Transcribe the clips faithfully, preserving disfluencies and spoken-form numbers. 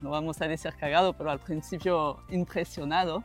no vamos a decir cagado, pero al principio impresionado.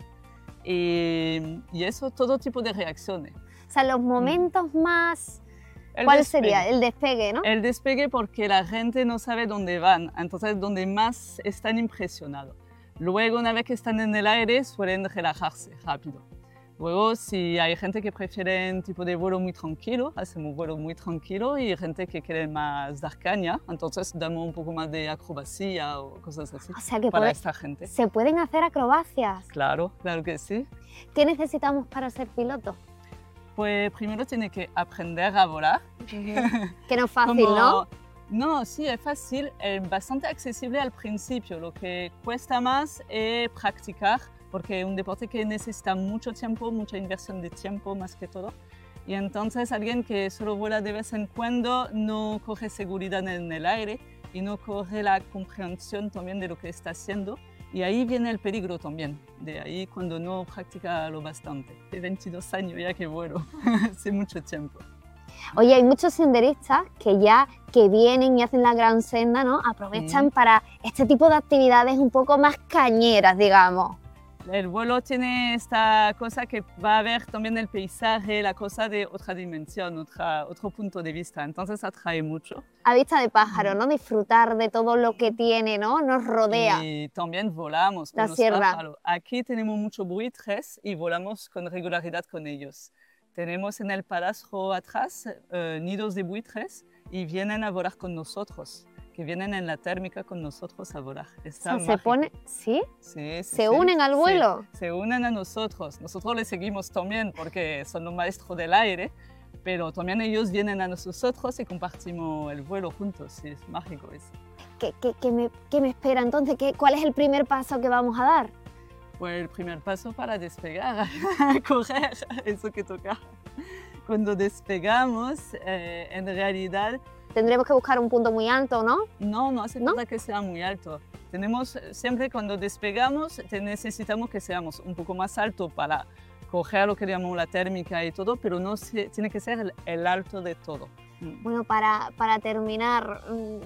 Y, y eso, todo tipo de reacciones. O sea, los momentos mm. más... El ¿Cuál despegue. sería? El despegue, ¿no? El despegue porque la gente no sabe dónde van, entonces donde más están impresionados. Luego, una vez que están en el aire, suelen relajarse rápido. Luego, si hay gente que prefiere un tipo de vuelo muy tranquilo, hacemos un vuelo muy tranquilo, y gente que quiere más dar caña, entonces damos un poco más de acrobacia o cosas así o sea que para puede, esta gente. ¿Se pueden hacer acrobacias? Claro, claro que sí. ¿Qué necesitamos para ser piloto? Pues primero tiene que aprender a volar. Uh-huh. Que no es fácil, Como, ¿no? No, sí, es fácil, es bastante accesible al principio. Lo que cuesta más es practicar, porque es un deporte que necesita mucho tiempo, mucha inversión de tiempo más que todo. Y entonces alguien que solo vuela de vez en cuando no coge seguridad en el aire y no coge la comprensión también de lo que está haciendo. Y ahí viene el peligro también, de ahí cuando no practica lo bastante. De veintidós años ya que vuelo, hace mucho tiempo. Oye, hay muchos senderistas que ya que vienen y hacen la gran senda, ¿no? Aprovechan mm. para este tipo de actividades un poco más cañeras, digamos. El vuelo tiene esta cosa que va a ver también el paisaje, la cosa de otra dimensión, otra, otro punto de vista, entonces atrae mucho. A vista de pájaro, ¿no? Disfrutar de todo lo que tiene, ¿no? Nos rodea. Y también volamos con la los sierra. pájaros. Aquí tenemos muchos buitres y volamos con regularidad con ellos. Tenemos en el palacio atrás eh, nidos de buitres y vienen a volar con nosotros, que vienen en la térmica con nosotros a volar. Está o sea, se pone, ¿sí? Sí, sí, ¿Se sí, unen al vuelo? Sí, se unen a nosotros. Nosotros les seguimos también porque son los maestros del aire, pero también ellos vienen a nosotros y compartimos el vuelo juntos. Sí, es mágico eso. ¿Qué, qué, qué, me, qué me espera entonces? ¿Qué, ¿Cuál es el primer paso que vamos a dar? Pues el primer paso para despegar, correr, eso que toca. Cuando despegamos, eh, en realidad... Tendremos que buscar un punto muy alto, ¿no? No, no hace falta ¿No? que sea muy alto. Tenemos, siempre cuando despegamos, te necesitamos que seamos un poco más alto para coger lo que llamamos la térmica y todo, pero no se, tiene que ser el, el alto de todo. Bueno, para, para terminar,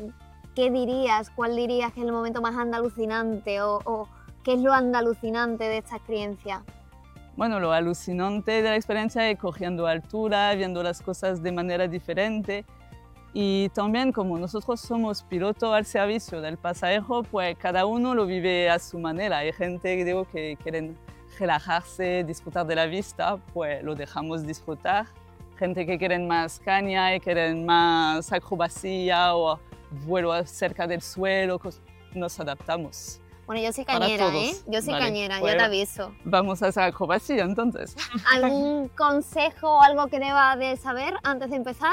¿qué dirías? ¿Cuál dirías que es el momento más alucinante o, o qué es lo alucinante de esta experiencia? Bueno, lo alucinante de la experiencia es cogiendo altura, viendo las cosas de manera diferente. Y también como nosotros somos pilotos al servicio del pasajero, pues cada uno lo vive a su manera. Hay gente digo, que quieren relajarse, disfrutar de la vista, pues lo dejamos disfrutar. Gente que quieren más caña y quieren más acrobacia o vuelo cerca del suelo, nos adaptamos. Bueno, yo soy cañera, ¿eh? Yo soy vale, cañera, pues, yo te aviso. Vamos a hacer acrobacia entonces. ¿Algún consejo o algo que deba de saber antes de empezar?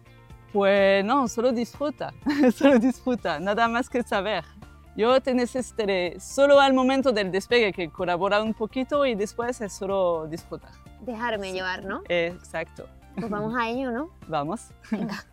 Pues no, solo disfruta, solo disfruta, nada más que saber. Yo te necesitaré solo al momento del despegue que colaborar un poquito y después es solo disfrutar. Dejarme sí. llevar, ¿no? Exacto. Pues vamos a ello, ¿no? Vamos. Venga.